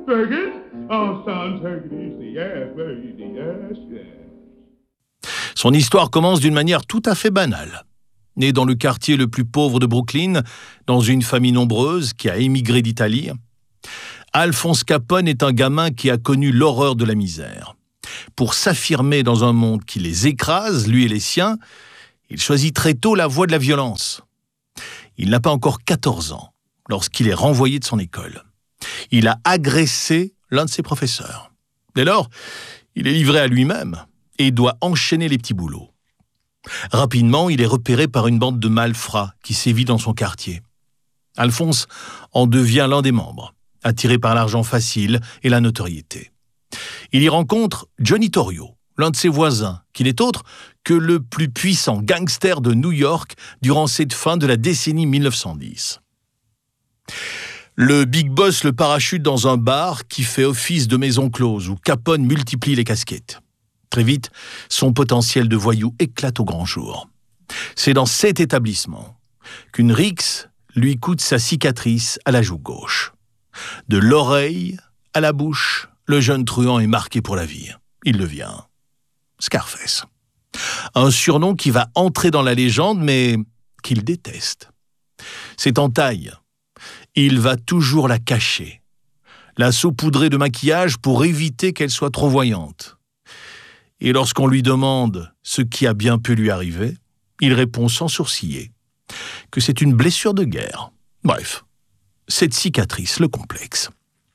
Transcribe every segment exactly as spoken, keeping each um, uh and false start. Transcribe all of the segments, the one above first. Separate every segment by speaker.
Speaker 1: Take it? Oh, son, take it easy. Yes, very easy. Yes, yes.
Speaker 2: Son histoire commence d'une manière tout à fait banale. Né dans le quartier le plus pauvre de Brooklyn, dans une famille nombreuse qui a émigré d'Italie, Alphonse Capone est un gamin qui a connu l'horreur de la misère. Pour s'affirmer dans un monde qui les écrase, lui et les siens, il choisit très tôt la voie de la violence. Il n'a pas encore quatorze ans lorsqu'il est renvoyé de son école. Il a agressé l'un de ses professeurs. Dès lors, il est livré à lui-même et doit enchaîner les petits boulots. Rapidement, il est repéré par une bande de malfrats qui sévit dans son quartier. Alphonse en devient l'un des membres, attiré par l'argent facile et la notoriété. Il y rencontre Johnny Torrio, l'un de ses voisins, qui n'est autre que le plus puissant gangster de New York durant cette fin de la décennie mille neuf cent dix. Le Big Boss le parachute dans un bar qui fait office de maison close où Capone multiplie les casquettes. Très vite, son potentiel de voyou éclate au grand jour. C'est dans cet établissement qu'une rixe lui coûte sa cicatrice à la joue gauche. De l'oreille à la bouche, le jeune truand est marqué pour la vie. Il devient Scarface. Un surnom qui va entrer dans la légende, mais qu'il déteste. C'est en taille. Il va toujours la cacher, la saupoudrer de maquillage pour éviter qu'elle soit trop voyante. Et lorsqu'on lui demande ce qui a bien pu lui arriver, il répond sans sourciller que c'est une blessure de guerre. Bref, cette cicatrice le complexe.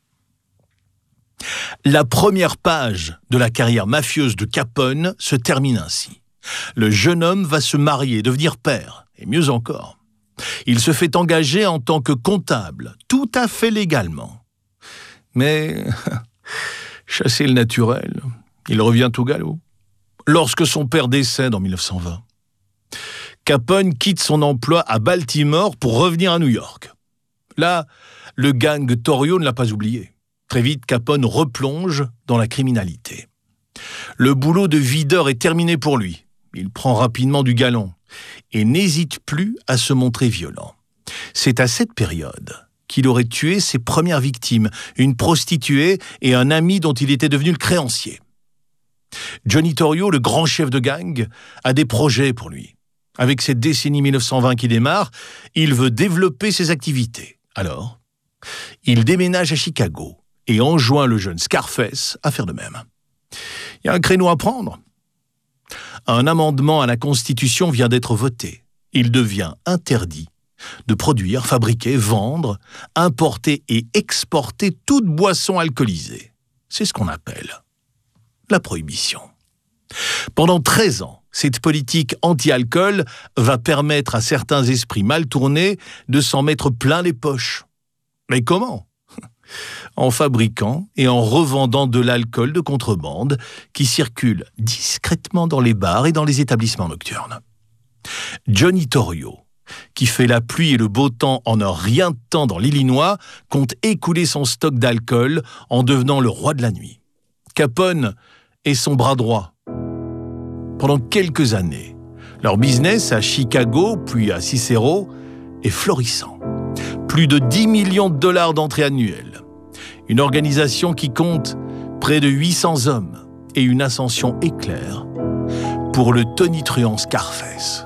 Speaker 2: La première page de la carrière mafieuse de Capone se termine ainsi. Le jeune homme va se marier, devenir père, et mieux encore. Il se fait engager en tant que comptable, tout à fait légalement. Mais, chasser le naturel, il revient au galop. Lorsque son père décède en mille neuf cent vingt, Capone quitte son emploi à Baltimore pour revenir à New York. Là, le gang Torrio ne l'a pas oublié. Très vite, Capone replonge dans la criminalité. Le boulot de videur est terminé pour lui. Il prend rapidement du galon et n'hésite plus à se montrer violent. C'est à cette période qu'il aurait tué ses premières victimes, une prostituée et un ami dont il était devenu le créancier. Johnny Torrio, le grand chef de gang, a des projets pour lui. Avec cette décennie mille neuf cent vingt qui démarre, il veut développer ses activités. Alors, il déménage à Chicago et enjoint le jeune Scarface à faire de même. Il y a un créneau à prendre. Un amendement à la Constitution vient d'être voté. Il devient interdit de produire, fabriquer, vendre, importer et exporter toute boisson alcoolisée. C'est ce qu'on appelle la prohibition. Pendant treize ans, cette politique anti-alcool va permettre à certains esprits mal tournés de s'en mettre plein les poches. Mais comment ? En fabriquant et en revendant de l'alcool de contrebande qui circule discrètement dans les bars et dans les établissements nocturnes. Johnny Torrio, qui fait la pluie et le beau temps en un rien de temps dans l'Illinois, compte écouler son stock d'alcool en devenant le roi de la nuit. Capone est son bras droit. Pendant quelques années, leur business à Chicago puis à Cicero est florissant. Plus de dix millions de dollars d'entrées annuelles. Une organisation qui compte près de huit cents hommes et une ascension éclair pour le tonitruant Scarface.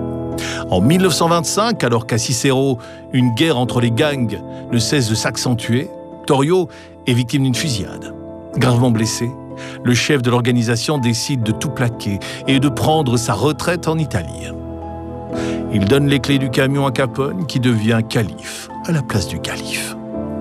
Speaker 2: En mille neuf cent vingt-cinq, alors qu'à Cicero, une guerre entre les gangs ne cesse de s'accentuer, Torrio est victime d'une fusillade. Gravement blessé, le chef de l'organisation décide de tout plaquer et de prendre sa retraite en Italie. Il donne les clés du camion à Capone qui devient calife à la place du calife.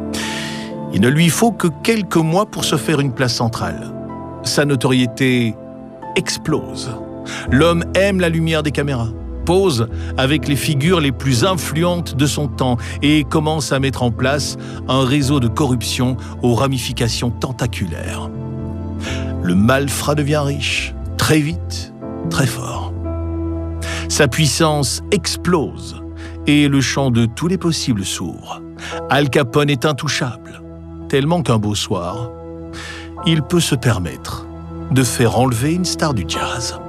Speaker 2: Il ne lui faut que quelques mois pour se faire une place centrale. Sa notoriété explose. L'homme aime la lumière des caméras, pose avec les figures les plus influentes de son temps et commence à mettre en place un réseau de corruption aux ramifications tentaculaires. Le malfrat devient riche, très vite, très fort. Sa puissance explose et le champ de tous les possibles s'ouvre. Al Capone est intouchable, tellement qu'un beau soir, il peut se permettre de faire enlever une star du jazz.